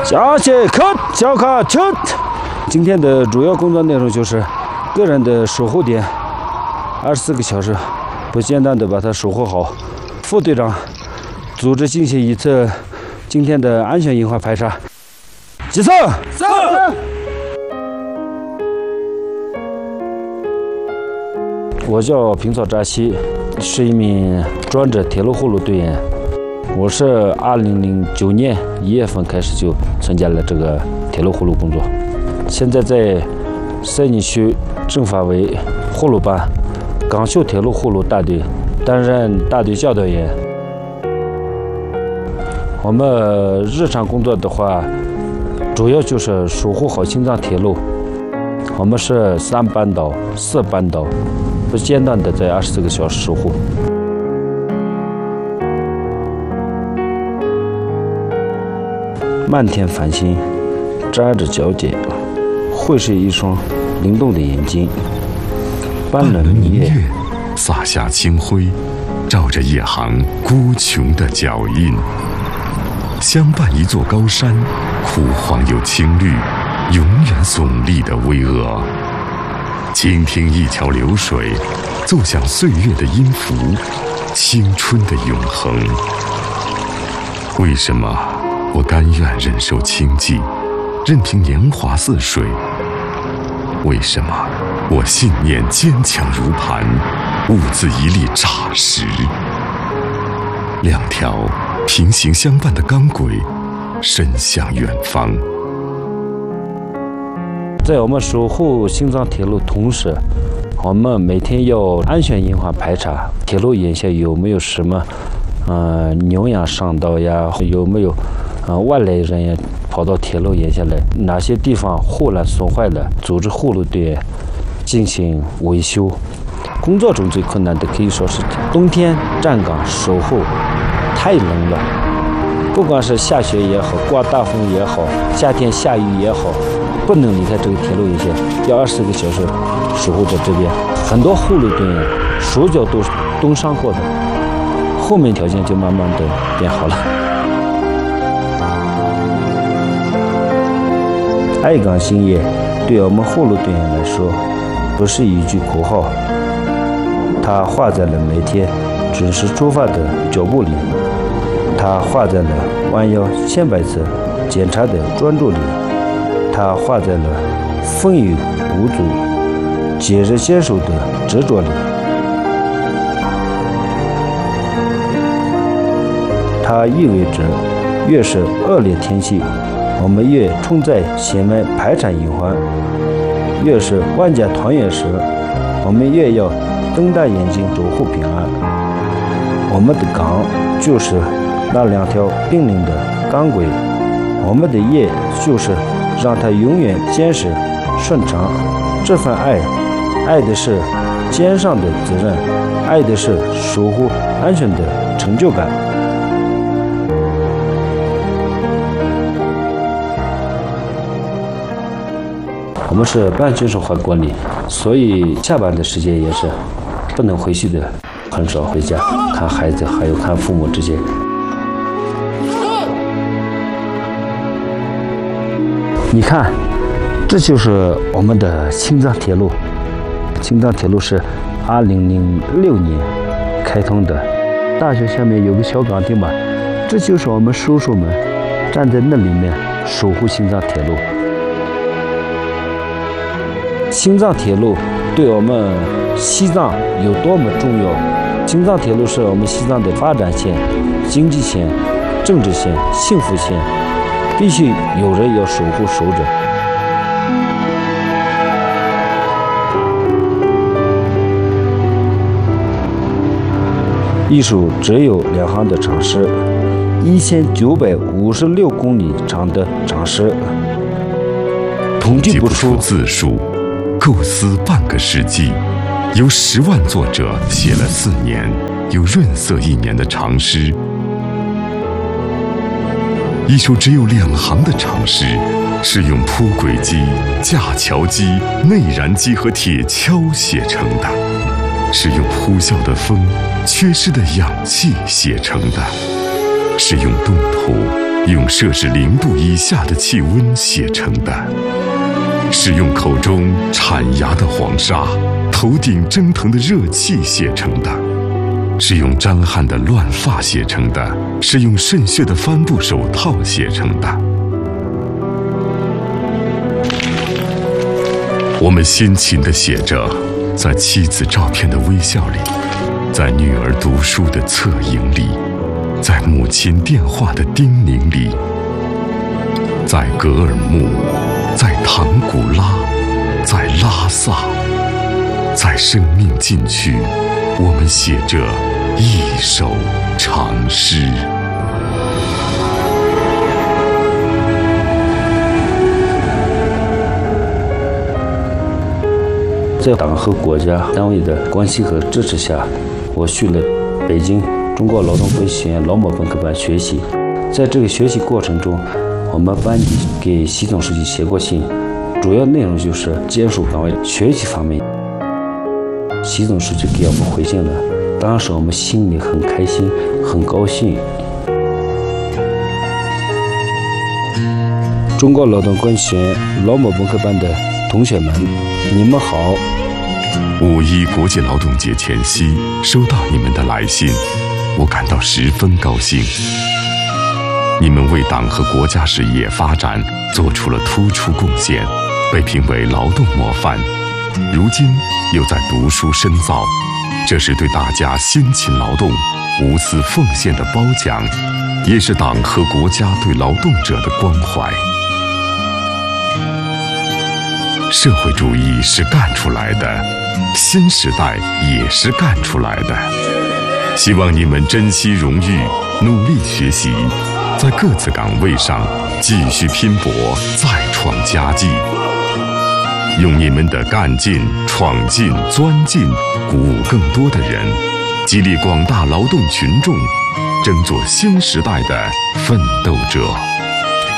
加些课，小卡车。今天的主要工作内容就是个人的守护点，24个小时，不间断的把它守护好。副队长组织进行一次今天的安全隐患排查。几次？是。我叫平草扎西，是一名专职铁路护路队员。我是2009年1月份开始就参加了这个铁路护路工作，现在在赛宁区政法委护路班港秀铁路护路大队担任大队教导员。我们日常工作的话，主要就是守护好青藏铁路。我们是3班倒、4班倒，不间断的在24个小时守护。漫天繁星扎着脚尖，会是一双灵动的眼睛。斑斓明月洒下清辉，照着夜航孤穷的脚印。相伴一座高山，枯黄又青绿，永远耸立的巍峨。倾听一桥流水，奏响岁月的音符，青春的永恒。为什么我甘愿忍受轻寂，任凭年华似水？为什么我信念坚强如磐，兀自一粒扎实？2条平行相伴的钢轨，伸向远方。 在我们守护青藏铁路同时，我们每天要安全隐患排查，铁路沿线有没有什么牛羊伤到呀？有没有外来人员跑到铁路沿线来？哪些地方护栏损坏了？组织护路队员进行维修。工作中最困难的可以说是冬天站岗守护，太冷了。不管是下雪也好，刮大风也好，夏天下雨也好，不能离开这个铁路沿线，要24个小时守护在这边。很多护路队员手脚都冻伤过的，后面条件就慢慢的变好了。爱岗兴业对我们护路队员来说，不是一句口号，它画在了每天准时出发的脚步里，它画在了弯腰千百次检查的专注里，它画在了风雨无阻节日坚守的执着里。它意味着越是恶劣天气，我们越冲在前面排查隐患；越是万家团圆时，我们越要瞪大眼睛守护平安。我们的岗就是那2条冰冷的钢轨，我们的业就是让它永远坚实顺畅。这份爱，爱的是肩上的责任，爱的是守护安全的成就感。我们是半军事化管理，所以下班的时间也是不能回去的，很少回家看孩子，还有看父母之间。你看，这就是我们的青藏铁路。青藏铁路是2006年开通的，大学下面有个小岗亭吧，这就是我们叔叔们站在那里面守护青藏铁路。青藏铁路对我们西藏有多么重要？青藏铁路是我们西藏的发展线、经济线、政治线、幸福线，必须有人要守护守着。一首只有2行的长诗，1956公里长的长诗，统计不出字数。构思半个世纪，由10万作者写了4年，又润色1年的长诗。一首只有2行的长诗，是用铺轨机、架桥机、内燃机和铁锹写成的，是用呼啸的风、缺失的氧气写成的，是用冻土、 用摄氏0度以下的气温写成的，是用口中产芽的黄沙、头顶蒸腾的热气写成的，是用沾汗的乱发写成的，是用渗血的帆布手套写成的。我们辛勤地写着，在妻子照片的微笑里，在女儿读书的侧影里，在母亲电话的叮咛里，在格尔木，在唐古拉，在拉萨，在生命禁区，我们写着一首长诗。 在党和国家单位的关系和支持下，我去了北京中国劳动国际学院劳模本科班学习。在这个学习过程中，我们班级给习总书记写过信，主要内容就是坚守岗位学习方面。习总书记给我们回信了，当时我们心里很开心，很高兴。中国劳动国际学院劳模本科班的同学们，你们好 5·1国际劳动节前夕，收到你们的来信，我感到十分高兴。你们为党和国家事业发展做出了突出贡献，被评为劳动模范。如今又在读书深造，这是对大家辛勤劳动、无私奉献的褒奖，也是党和国家对劳动者的关怀。社会主义是干出来的，新时代也是干出来的。希望你们珍惜荣誉，努力学习，在各自岗位上继续拼搏，再创佳绩。用你们的干劲、闯劲、钻劲，鼓舞更多的人，激励广大劳动群众，争做新时代的奋斗者。